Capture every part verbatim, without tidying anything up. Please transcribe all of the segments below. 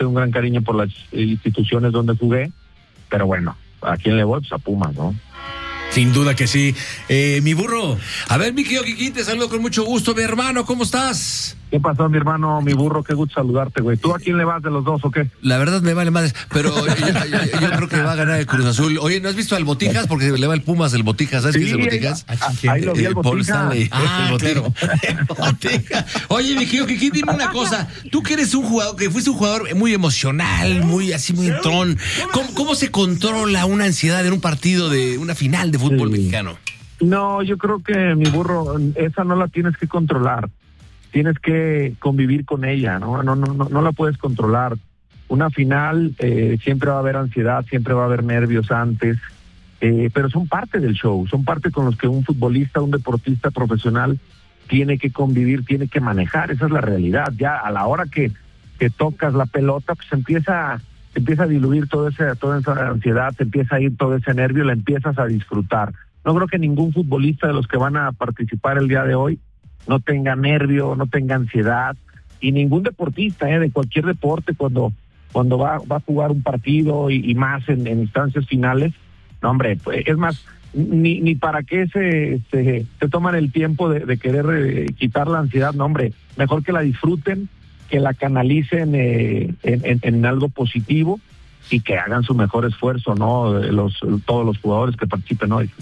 tengo un gran cariño por las instituciones donde jugué, pero bueno, ¿a quién le voy? Pues a Pumas, ¿no? Sin duda que sí. Eh, mi burro. A ver, mi querido Kikín, te saludo con mucho gusto, mi hermano, ¿cómo estás? ¿Qué pasó, mi hermano, mi burro? Qué gusto saludarte, güey. ¿Tú a quién le vas de los dos o qué? La verdad me vale madres, pero yo, yo, yo creo que va a ganar el Cruz Azul. Oye, ¿no has visto al Botijas? Porque le va el Pumas el Botijas. ¿Sabes sí, quién es el Botijas? Ahí, ahí lo vi, el Paul Stanley. Ah, el claro. Botijas. Oye, mi querido Kikín, dime una cosa. Tú que eres un jugador, que fuiste un jugador muy emocional, muy así, muy entrón. ¿Cómo, cómo se controla una ansiedad en un partido de una final de fútbol sí. mexicano? No, yo creo que, mi burro, esa no la tienes que controlar. Tienes que convivir con ella, ¿no? No, no, no, no la puedes controlar. Una final eh, siempre va a haber ansiedad, siempre va a haber nervios antes, eh, pero son parte del show, son parte con los que un futbolista, un deportista profesional tiene que convivir, tiene que manejar. Esa es la realidad. Ya a la hora que, que tocas la pelota, pues empieza, empieza a diluir toda esa, toda esa ansiedad, te empieza a ir todo ese nervio, la empiezas a disfrutar. No creo que ningún futbolista de los que van a participar el día de hoy no tenga nervio, no tenga ansiedad, y ningún deportista eh, de cualquier deporte cuando cuando va, va a jugar un partido y, y más en, en instancias finales, no hombre, pues, es más, ni ni para qué se, se, se toman el tiempo de, de querer eh, quitar la ansiedad, no hombre, mejor que la disfruten, que la canalicen eh, en, en, en algo positivo y que hagan su mejor esfuerzo, ¿no? Los, todos los jugadores que participen hoy.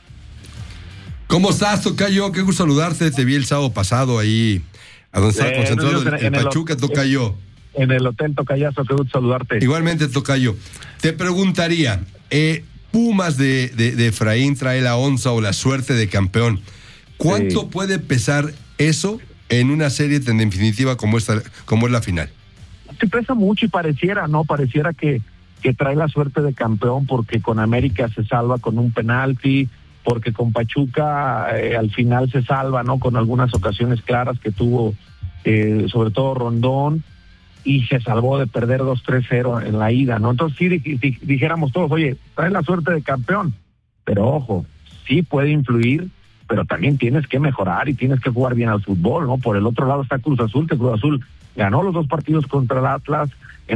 ¿Cómo estás, tocayo? Qué gusto saludarte. Te vi el sábado pasado ahí, a donde estaba eh, concentrado en, en, en Pachuca, el, tocayo. En el hotel Tocayazo, qué gusto saludarte. Igualmente, tocayo. Te preguntaría, eh, Pumas de, de, de Efraín trae la onza o la suerte de campeón. ¿Cuánto sí. puede pesar eso en una serie tan definitiva como esta, como es la final? Se pesa mucho y pareciera, ¿no? Pareciera que, que trae la suerte de campeón porque con América se salva con un penalti, porque con Pachuca eh, al final se salva, ¿no? Con algunas ocasiones claras que tuvo, eh, sobre todo Rondón, y se salvó de perder dos tres cero en la ida, ¿no? Entonces sí di- di- dijéramos todos, oye, trae la suerte de campeón, pero ojo, sí puede influir, pero también tienes que mejorar y tienes que jugar bien al fútbol, ¿no? Por el otro lado está Cruz Azul, que Cruz Azul ganó los dos partidos contra el Atlas,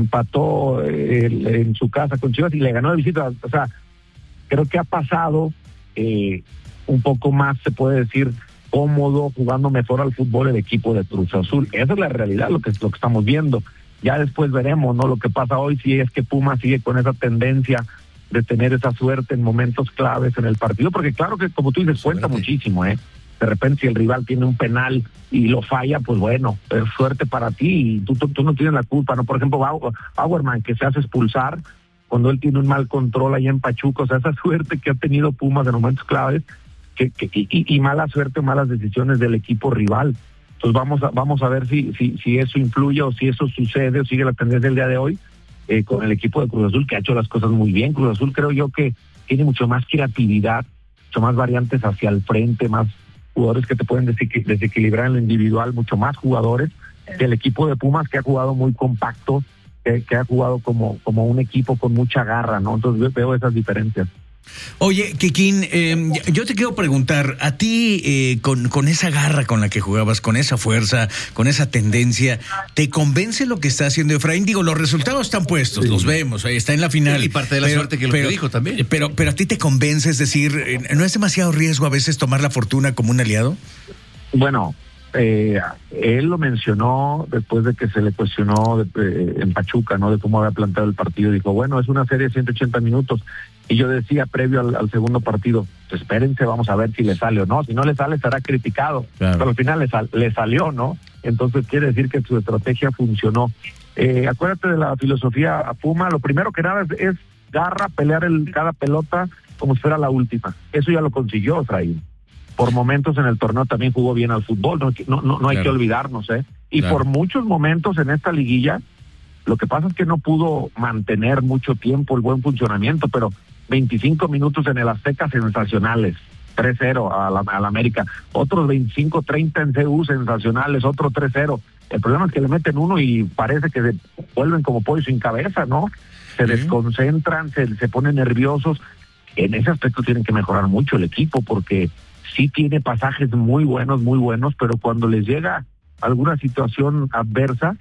empató eh, el, en su casa con Chivas y le ganó de visita, o sea, creo que ha pasado Eh, un poco más, se puede decir, cómodo, jugando mejor al fútbol el equipo de Cruz Azul. Esa es la realidad, lo que, lo que estamos viendo. Ya después veremos, ¿no? Lo que pasa hoy, si es que Pumas sigue con esa tendencia de tener esa suerte en momentos claves en el partido, porque claro que, como tú dices, cuenta muchísimo, ¿eh? De repente, si el rival tiene un penal y lo falla, pues bueno, es suerte para ti y tú, tú, tú no tienes la culpa, ¿no? Por ejemplo, Bauerman, que se hace expulsar cuando él tiene un mal control ahí en Pachuca, o sea, esa suerte que ha tenido Pumas en momentos claves, que, que y, y mala suerte o malas decisiones del equipo rival. Entonces vamos a vamos a ver si si si eso influye o si eso sucede o sigue la tendencia del día de hoy eh, con el equipo de Cruz Azul, que ha hecho las cosas muy bien. Cruz Azul creo yo que tiene mucho más creatividad, mucho más variantes hacia el frente, más jugadores que te pueden desequil- desequilibrar en lo individual, mucho más jugadores que el equipo de Pumas, que ha jugado muy compacto, Que, que ha jugado como, como un equipo con mucha garra, ¿no? Entonces veo esas diferencias. Oye, Kikín, eh, yo te quiero preguntar, a ti, eh, con, con esa garra con la que jugabas, con esa fuerza, con esa tendencia, ¿te convence lo que está haciendo Efraín? Digo, los resultados están puestos, sí. los vemos, ahí está en la final. Y parte de la pero, suerte que lo pero, que dijo también. Pero, pero a ti te convence, es decir, ¿no es demasiado riesgo a veces tomar la fortuna como un aliado? Bueno, Eh, él lo mencionó después de que se le cuestionó de, eh, en Pachuca, ¿no? De cómo había planteado el partido. Dijo, bueno, es una serie de ciento ochenta minutos. Y yo decía previo al, al segundo partido, pues espérense, vamos a ver si le sale o no. Si no le sale, será criticado. Claro. Pero al final le, sal, le salió, ¿no? Entonces quiere decir que su estrategia funcionó. Eh, acuérdate de la filosofía a Puma. Lo primero que nada es, es garra, pelear el, cada pelota como si fuera la última. Eso ya lo consiguió Efraín. Por momentos en el torneo también jugó bien al fútbol, no, no, no, no hay claro. que olvidarnos, ¿eh? Y claro. por muchos momentos en esta liguilla, lo que pasa es que no pudo mantener mucho tiempo el buen funcionamiento, pero veinticinco minutos en el Azteca sensacionales, tres cero a la, a la América, otros veinticinco treinta en C U sensacionales, otro tres cero. El problema es que le meten uno y parece que se vuelven como pollo sin cabeza, ¿no? Se uh-huh. desconcentran, se, se ponen nerviosos. En ese aspecto tienen que mejorar mucho el equipo, porque sí tiene pasajes muy buenos, muy buenos, pero cuando les llega alguna situación adversa,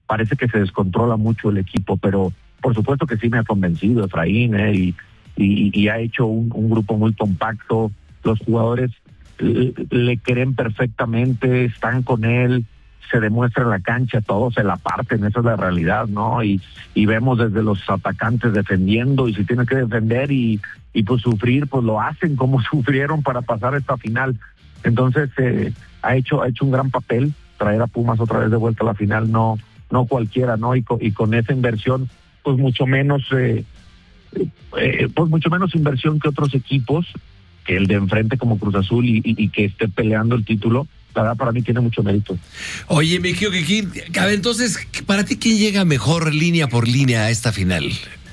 parece que se descontrola mucho el equipo, pero por supuesto que sí me ha convencido Efraín, ¿eh? y, y, y ha hecho un, un grupo muy compacto, los jugadores le, le creen perfectamente, están con él, se demuestra en la cancha, todos se la parten, esa es la realidad, ¿no? Y, y vemos desde los atacantes defendiendo, y si tienen que defender y, y pues sufrir, pues lo hacen como sufrieron para pasar esta final. Entonces eh, ha hecho ha hecho un gran papel, traer a Pumas otra vez de vuelta a la final, no no cualquiera, ¿no? Y con, y con esa inversión, pues mucho menos, eh, eh, pues mucho menos inversión que otros equipos, que el de enfrente como Cruz Azul y, y, y que esté peleando el título. La verdad, para mí tiene mucho mérito. Oye, mi querido Kikín, a ver, entonces, para ti, ¿quién llega mejor línea por línea a esta final?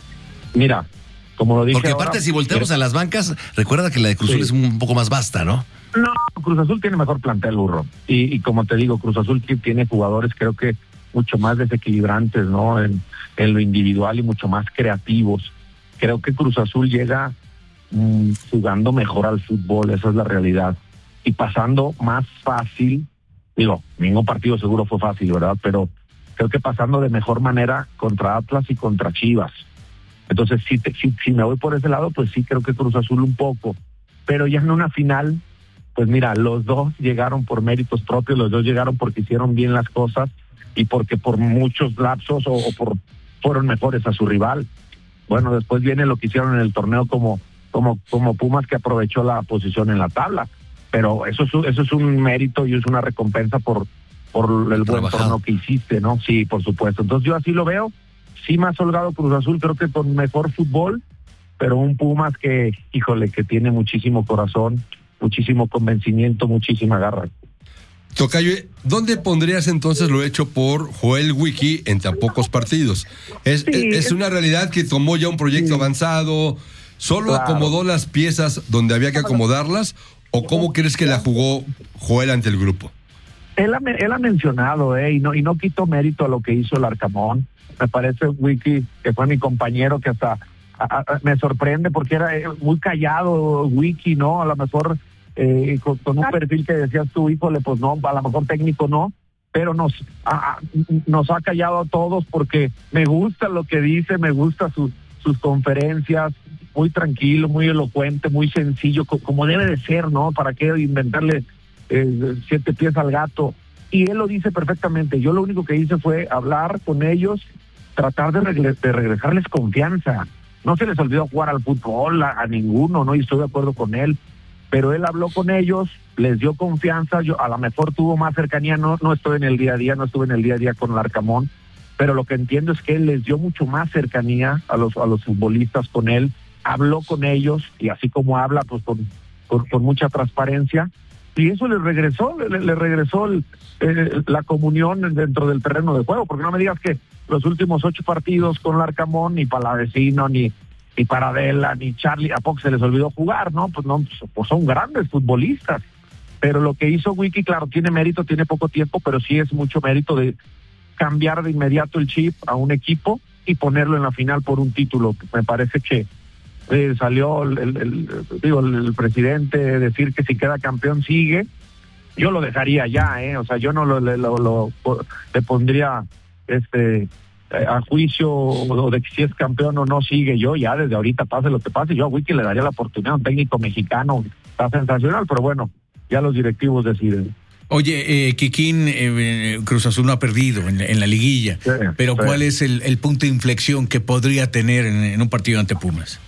Mira, como lo dije Porque ahora, aparte, si volteamos eh, a las bancas, recuerda que la de Cruz Azul sí. es un poco más vasta, ¿no? No, Cruz Azul tiene mejor plantel, burro. Y, y como te digo, Cruz Azul tiene jugadores, creo que mucho más desequilibrantes, ¿no? En, en lo individual y mucho más creativos. Creo que Cruz Azul llega mmm, jugando mejor al fútbol, esa es la realidad. Y pasando más fácil, digo, ningún partido seguro fue fácil, ¿verdad? Pero creo que pasando de mejor manera contra Atlas y contra Chivas. Entonces, si, te, si, si me voy por ese lado, pues sí, creo que Cruz Azul un poco. Pero ya en una final, pues mira, los dos llegaron por méritos propios, los dos llegaron porque hicieron bien las cosas y porque por muchos lapsos o, o por fueron mejores a su rival. Bueno, después viene lo que hicieron en el torneo como, como, como Pumas, que aprovechó la posición en la tabla. Pero eso es, eso es un mérito y es una recompensa por, por el buen Trabajado. torneo que hiciste, ¿no? Sí, por supuesto. Entonces yo así lo veo. Sí, más holgado Cruz Azul, creo que con mejor fútbol, pero un Pumas que, híjole, que tiene muchísimo corazón, muchísimo convencimiento, muchísima garra. Tocayo, ¿dónde pondrías entonces lo hecho por Joel Wiki en tan pocos partidos? ¿Es, Sí, es, es una realidad que tomó ya un proyecto sí. avanzado, solo Claro. acomodó las piezas donde había que acomodarlas, o cómo crees que la jugó Joel ante el grupo? Él ha, él ha mencionado, eh, y no y no quito mérito a lo que hizo el Arcamón. Me parece Wiki, que fue mi compañero, que hasta a, a, me sorprende porque era eh, muy callado Wiki, ¿no? A lo mejor eh, con, con un perfil que decías tú, híjole, pues no, a lo mejor técnico no, pero nos, a, nos ha callado a todos porque me gusta lo que dice, me gusta su, sus conferencias, muy tranquilo, muy elocuente, muy sencillo, co- como debe de ser, ¿no? ¿Para qué inventarle eh, siete pies al gato? Y él lo dice perfectamente. Yo lo único que hice fue hablar con ellos, tratar de, regle- de regresarles confianza. No se les olvidó jugar al fútbol a, a ninguno, ¿no? Y estoy de acuerdo con él. Pero él habló con ellos, les dio confianza, yo a lo mejor tuvo más cercanía, no, no estoy en el día a día, no estuve en el día a día con el Arcamón, pero lo que entiendo es que él les dio mucho más cercanía a los, a los futbolistas con él, habló con ellos, y así como habla, pues con, con, con mucha transparencia, y eso les regresó, le, le regresó el, eh, la comunión dentro del terreno de juego, porque no me digas que los últimos ocho partidos con el Arcamón, ni Palavecino, ni, ni Paradela, ni Charlie, ¿a poco se les olvidó jugar? No, pues no, pues son grandes futbolistas, pero lo que hizo Wiki, claro, tiene mérito, tiene poco tiempo, pero sí es mucho mérito de cambiar de inmediato el chip a un equipo y ponerlo en la final por un título. Me parece que eh, salió el, el, el, digo, el, el presidente decir que si queda campeón sigue. Yo lo dejaría ya, eh, o sea, yo no lo, lo, lo, lo le pondría este a juicio o de que si es campeón o no sigue. Yo ya desde ahorita, pase lo que pase, yo a Wiki le daría la oportunidad, un técnico mexicano, está sensacional, pero bueno, ya los directivos deciden. Oye, eh, Kikín, eh, Cruz Azul no ha perdido en, en la liguilla, Sí, pero sí. ¿cuál es el, el punto de inflexión que podría tener en, en un partido ante Pumas?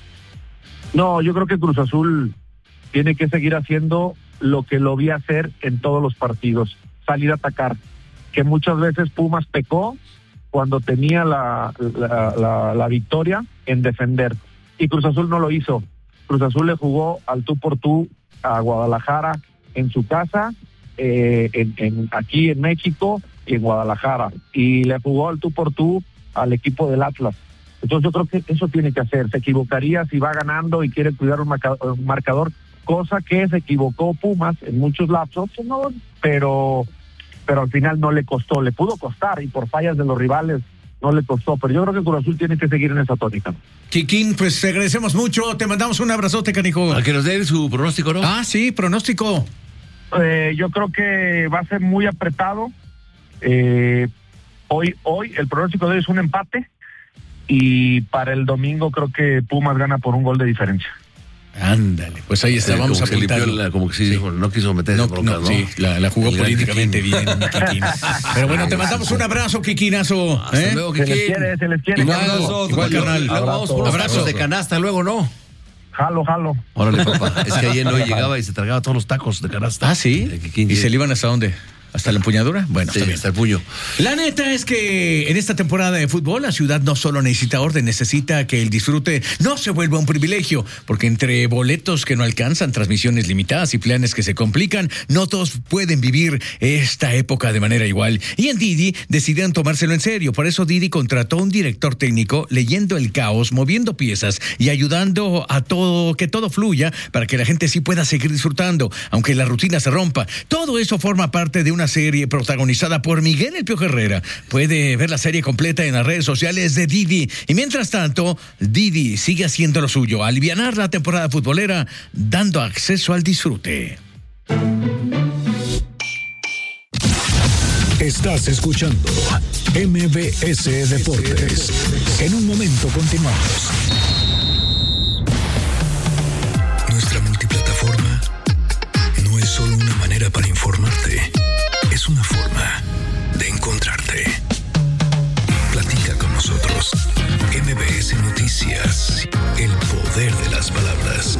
No, yo creo que Cruz Azul tiene que seguir haciendo lo que lo vi hacer en todos los partidos, salir a atacar, que muchas veces Pumas pecó cuando tenía la, la, la, la victoria en defender, y Cruz Azul no lo hizo. Cruz Azul le jugó al tú por tú a Guadalajara en su casa, eh, en, en, aquí en México y en Guadalajara, y le jugó al tú por tú al equipo del Atlas. Entonces yo creo que eso tiene que hacer. Se equivocaría si va ganando y quiere cuidar un, marca, un marcador, cosa que se equivocó Pumas en muchos lapsos, no, pero pero al final no le costó, le pudo costar y por fallas de los rivales no le costó, pero yo creo que Cruz Azul tiene que seguir en esa tónica. Kikín, pues te agradecemos mucho, te mandamos un abrazote, canijo. A que nos den su pronóstico, ¿no? Ah, sí, pronóstico. Eh, yo creo que va a ser muy apretado, eh, Hoy, hoy el pronóstico de hoy es un empate y para el domingo creo que Pumas gana por un gol de diferencia. Ándale, pues ahí está, Eh, vamos a como que limpió apuntarlo. la- como que sí, Sí. dijo, no quiso meterse No, en broncas, no, ¿no? sí, la, la jugó El gran políticamente Kikín. bien, Kikín. Pero bueno, te mandamos un abrazo, Kikinazo. Hasta ¿eh? luego, Se les Kikín. quiere, se les quiere. Igual, carnal. igual, carnal. Luego vamos por unos Abrazo. tacos de canasta, luego no. Jalo, jalo. Órale, papá. Es que ayer no llegaba y se tragaba todos los tacos de canasta. Ah, sí. De Kikín, ¿Y sí. se le iban hasta dónde? ¿Hasta la empuñadura? Bueno, Sí, está bien. hasta el puño. La neta es que en esta temporada de fútbol la ciudad no solo necesita orden, necesita que el disfrute no se vuelva un privilegio, porque entre boletos que no alcanzan, transmisiones limitadas y planes que se complican, no todos pueden vivir esta época de manera igual. Y en Didi decidieron tomárselo en serio, por eso Didi contrató un director técnico leyendo el caos, moviendo piezas y ayudando a todo, que todo fluya para que la gente sí pueda seguir disfrutando, aunque la rutina se rompa. Todo eso forma parte de una serie protagonizada por Miguel El Piojo Herrera. Puede ver la serie completa en las redes sociales de Didi. Y mientras tanto, Didi sigue haciendo lo suyo, alivianar la temporada futbolera, dando acceso al disfrute. Estás escuchando M B S Deportes. En un momento continuamos. Nuestra multiplataforma no es solo una manera para informarte, es una forma de encontrarte. Platica con nosotros. M B S Noticias. El poder de las palabras.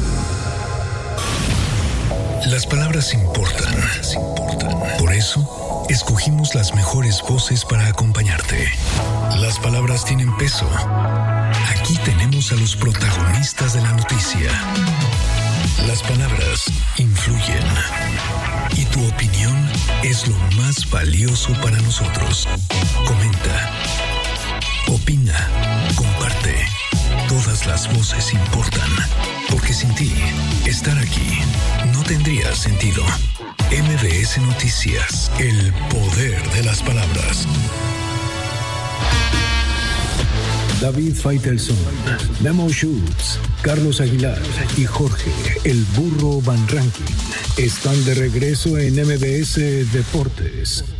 Las palabras importan. Por eso, escogimos las mejores voces para acompañarte. Las palabras tienen peso. Aquí tenemos a los protagonistas de la noticia. Las palabras influyen. Y tu opinión es lo más valioso para nosotros. Comenta. Opina. Comparte. Todas las voces importan. Porque sin ti, estar aquí no tendría sentido. M B S Noticias. El poder de las palabras. David Faitelson, Memo Schultz, Carlos Aguilar y Jorge El Burro Van Rankin están de regreso en M B S Deportes.